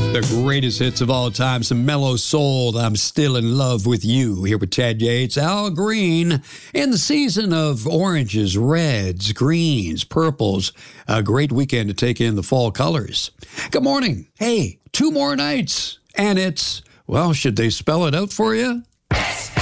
The greatest hits of all time, some mellow soul. I'm still in love with you. Here with Ted Yates, Al Green, in the season of oranges, reds, greens, purples. A great weekend to take in the fall colors. Good morning. Hey, 2 more nights, and it's, well, should they spell it out for you?